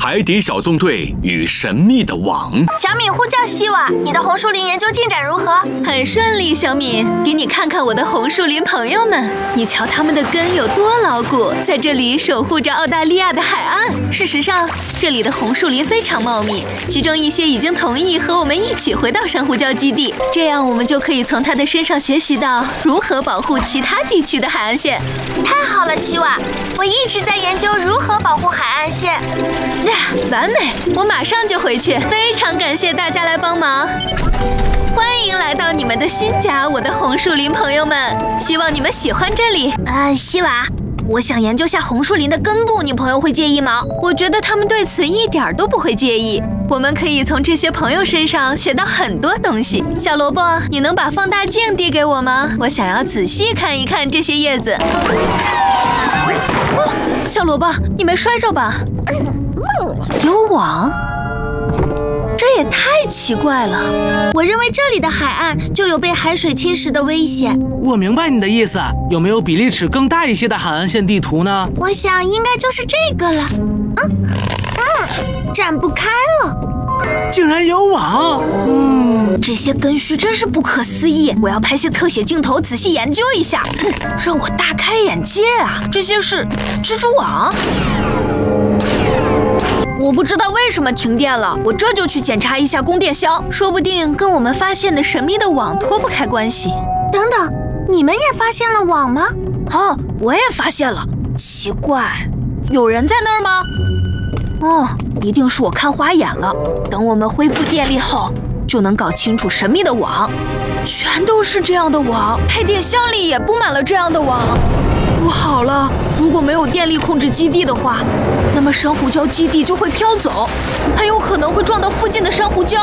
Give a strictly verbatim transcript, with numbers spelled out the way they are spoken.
海底小纵队与神秘的网。 小敏呼叫希瓦，你的红树林研究进展如何？ 很顺利，小敏，给你看看我的红树林朋友们，你瞧他们的根有多牢固，在这里守护着澳大利亚的海岸。事实上，这里的红树林非常茂密，其中一些已经同意和我们一起回到珊瑚礁基地，这样我们就可以从他的身上学习到如何保护其他地区的海岸线。 太好了，希瓦，我一直在研究如何保护海岸线。 呀，完美！我马上就回去。非常感谢大家来帮忙，欢迎来到你们的新家，我的红树林朋友们，希望你们喜欢这里。 呃，希瓦，我想研究下红树林的根部，你朋友会介意吗？ 我觉得他们对此一点都不会介意。我们可以从这些朋友身上学到很多东西。小萝卜，你能把放大镜递给我吗？我想要仔细看一看这些叶子。哦，小萝卜，你没摔着吧？有网？这也太奇怪了。 我认为这里的海岸就有被海水侵蚀的危险。 我明白你的意思，有没有比例尺更大一些的海岸线地图呢？ 我想应该就是这个了。嗯嗯，展不开了。 竟然有网！嗯， 这些根须真是不可思议。我要拍些特写镜头，仔细研究一下。嗯，让我大开眼界啊！这些是蜘蛛网。我不知道为什么停电了，我这就去检查一下供电箱，说不定跟我们发现的神秘的网脱不开关系。 等等，你们也发现了网吗？ 哦，我也发现了。奇怪，有人在那儿吗？哦，一定是我看花眼了。等我们恢复电力后，就能搞清楚神秘的网。全都是这样的网，配电箱里也布满了这样的网。不好了，如果没有电力控制基地的话，那么珊瑚礁基地就会飘走，很有可能会撞到附近的珊瑚礁。